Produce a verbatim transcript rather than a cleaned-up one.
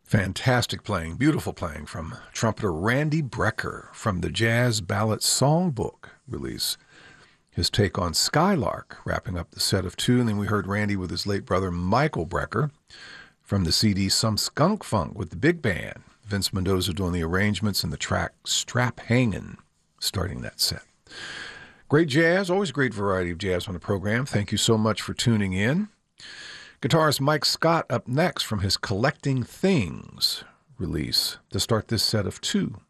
Fantastic playing, beautiful playing from trumpeter Randy Brecker from the Jazz Ballad Songbook release. His take on Skylark, wrapping up the set of two. And then we heard Randy with his late brother Michael Brecker from the C D Some Skunk Funk with the big band. Vince Mendoza doing the arrangements and the track Strap Hangin', starting that set. Great jazz, always great variety of jazz on the program. Thank you so much for tuning in. Guitarist Mike Scott up next from his Collecting Things release to start this set of two.